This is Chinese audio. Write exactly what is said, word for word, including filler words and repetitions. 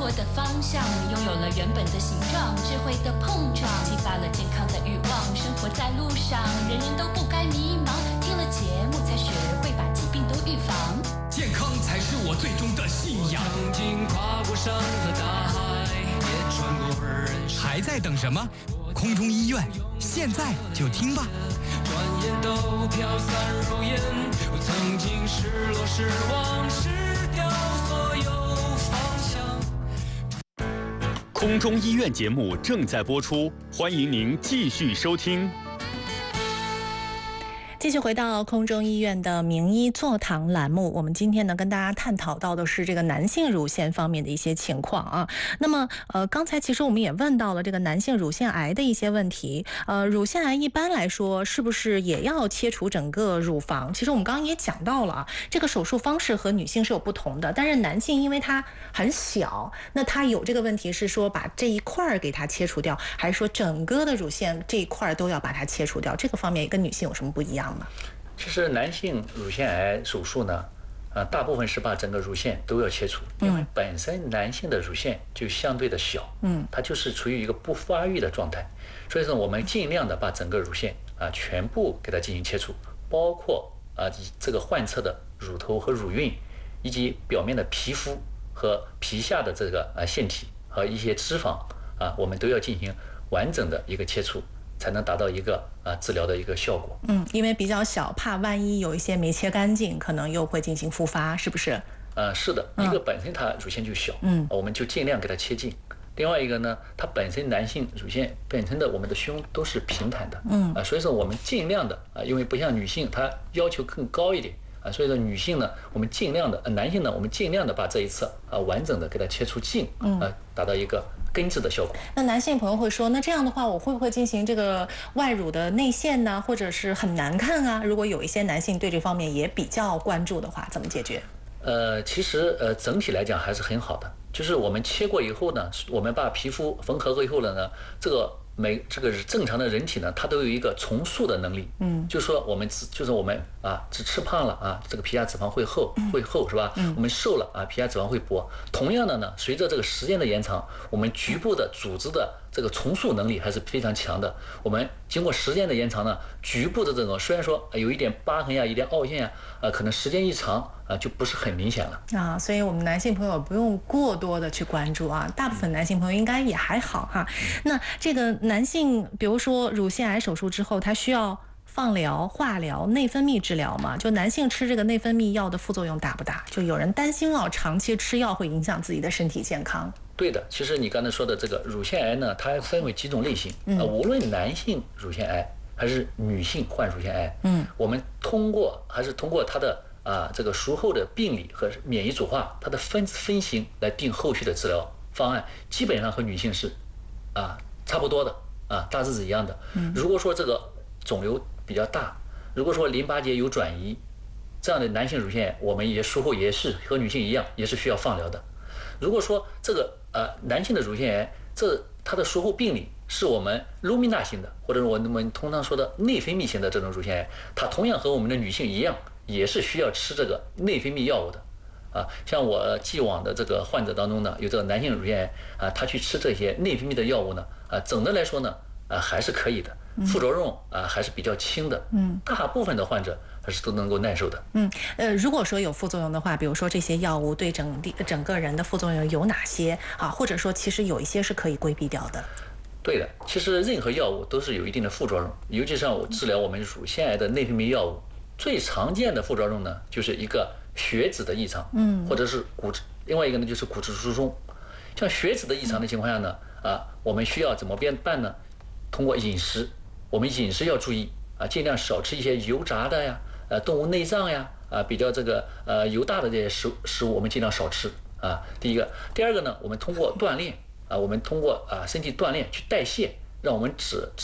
的方向，拥有了原本的形状，智慧的碰撞，激发了健康的欲望。生活在路上，人人都不该迷茫，听了节目才学会把疾病都预防。 健康才是我最终的信仰。 曾经跨过山和大海，也穿过人生。 还在等什么？空中医院，现在就听吧。 转眼都飘散如烟，我曾经失落失望失掉所有方向。 空中医院节目正在播出，欢迎您继续收听。 继续回到空中医院的名医座谈栏目，我们今天呢跟大家探讨到的是这个男性乳腺方面的一些情况啊。那么呃，刚才其实我们也问到了这个男性乳腺癌的一些问题。呃，乳腺癌一般来说是不是也要切除整个乳房？其实我们刚刚也讲到了啊，这个手术方式和女性是有不同的，但是男性因为它很小，那他有这个问题是说把这一块给它切除掉，还是说整个的乳腺这一块都要把它切除掉？这个方面跟女性有什么不一样？ 其实男性乳腺癌手术呢，呃，大部分是把整个乳腺都要切除，因为本身男性的乳腺就相对的小，嗯，它就是处于一个不发育的状态，所以说我们尽量的把整个乳腺啊、呃、全部给它进行切除，包括啊、呃、这个患侧的乳头和乳晕，以及表面的皮肤和皮下的这个啊、呃、腺体和一些脂肪啊、呃，我们都要进行完整的一个切除，才能达到一个啊、呃、治疗的一个效果。 嗯，因为比较小，怕万一有一些没切干净，可能又会进行复发，是不是？ 呃，是的，一个本身它乳腺就小，嗯，我们就尽量给它切近。另外一个呢，它本身男性乳腺本身的我们的胸都是平坦的，嗯，啊、呃，所以说我们尽量的啊、呃，因为不像女性，她要求更高一点啊、呃，所以说女性呢，我们尽量的，呃、男性呢，我们尽量的把这一侧啊、呃、完整的给它切除净，嗯，啊、呃，达到一个根治的效果。 那男性朋友会说，那这样的话，我会不会进行这个外乳的内陷呢？或者是很难看啊？如果有一些男性对这方面也比较关注的话，怎么解决？ 呃，其实呃整体来讲还是很好的，就是我们切过以后呢，我们把皮肤缝合过以后了呢，这个每这个正常的人体呢，它都有一个重塑的能力，嗯，就是说我们只就是我们啊，只吃胖了啊，这个皮下脂肪会厚会厚是吧？嗯，我们瘦了啊，皮下脂肪会薄。同样的呢，随着这个时间的延长，我们局部的组织的这个重塑能力还是非常强的。我们经过时间的延长呢，局部的这种虽然说有一点疤痕呀，一点凹陷呀，呃，可能时间一长啊，就不是很明显了啊。所以我们男性朋友不用过多的去关注啊，大部分男性朋友应该也还好哈。那这个男性，比如说乳腺癌手术之后，他需要放疗、化疗、内分泌治疗嘛？就男性吃这个内分泌药的副作用大不大？就有人担心啊，长期吃药会影响自己的身体健康。 对的，其实你刚才说的这个乳腺癌呢，它分为几种类型，嗯、呃，无论男性乳腺癌还是女性患乳腺癌，嗯，我们通过还是通过它的啊这个术后的病理和免疫组化，它的分分型来定后续的治疗方案，基本上和女性是啊差不多的啊，大致是一样的。嗯，如果说这个肿瘤比较大，如果说淋巴结有转移，这样的男性乳腺癌，我们也术后也是和女性一样，也是需要放疗的。如果说这个呃男性的乳腺癌，这它的术后病理是我们卢米纳型的，或者我们通常说的内分泌型的这种乳腺癌，它同样和我们的女性一样，也是需要吃这个内分泌药物的。啊，像我既往的这个患者当中呢，有这个男性乳腺癌啊，他去吃这些内分泌的药物呢，啊，总的来说呢，啊还是可以的，副作用啊还是比较轻的，嗯，大部分的患者还是都能够耐受的。 嗯，呃，如果说有副作用的话，比如说这些药物对整体整个人的副作用有哪些啊？或者说其实有一些是可以规避掉的。 对的，其实任何药物都是有一定的副作用，尤其像我治疗我们乳腺癌的内分泌药物，最常见的副作用呢，就是一个血脂的异常，嗯，或者是骨质，另外一个呢就是骨质疏松。像血脂的异常的情况下呢，啊，我们需要怎么办呢？通过饮食，我们饮食要注意啊，尽量少吃一些油炸的呀，呃，动物内脏呀，啊，比较这个呃油大的这些食食物，我们尽量少吃啊。第一个，第二个呢，我们通过锻炼啊，我们通过啊身体锻炼去代谢，让我们脂